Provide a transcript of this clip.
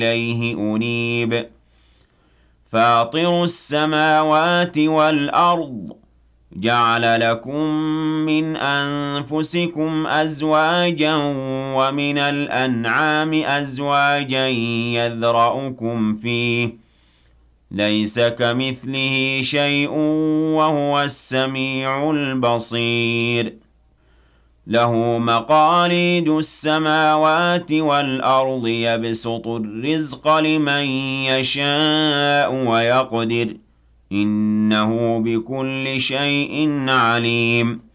إليه أنيب فاطر السماوات والأرض جعل لكم من أنفسكم أزواجا ومن الأنعام أزواجا يذرأكم فيه ليس كمثله شيء وهو السميع البصير له مقاليد السماوات والأرض يبسط الرزق لمن يشاء ويقدر إنه بكل شيء عليم